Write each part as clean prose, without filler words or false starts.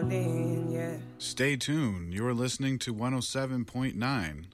darling, yeah. Stay tuned. You're listening to 107.9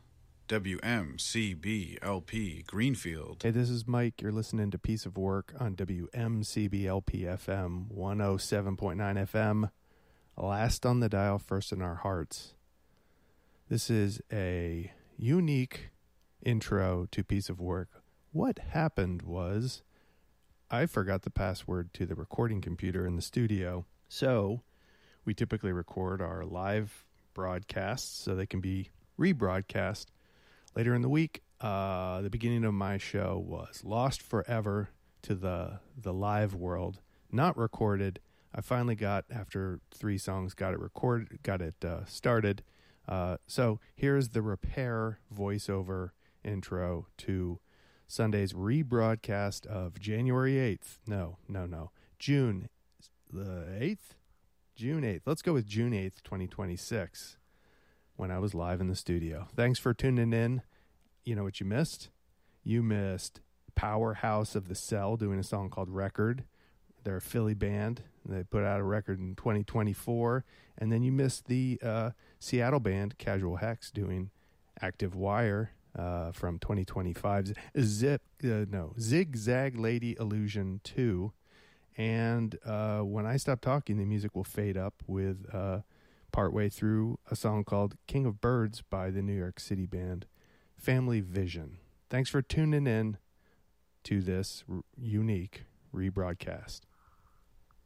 WMCBLP Greenfield. Hey, this is Mike. You're listening to Piece of Work on WMCBLP FM 107.9 FM. Last on the dial, first in our hearts. This is a unique intro to Piece of Work. What happened was I forgot the password to the recording computer in the studio. So we typically record our live broadcasts so they can be rebroadcast later in the week. The beginning of my show was lost forever to the live world, not recorded. I finally got, after 3 songs, got it recorded, got it started. So here's the repair voiceover intro to Sunday's rebroadcast of January 8th. No. June the 8th? June 8th. Let's go with June 8th, 2026, when I was live in the studio. Thanks for tuning in. You know what you missed? You missed Powerhouse of the Cell doing a song called Record. They're a Philly band. They put out a record in 2024. And then you missed the Seattle band Casual Hex doing Active Wire from 2025's Zigzag Lady Illusion 2. And when I stop talking, the music will fade up with partway through a song called King of Birds by the New York City band Family Vision. Thanks for tuning in to this unique rebroadcast.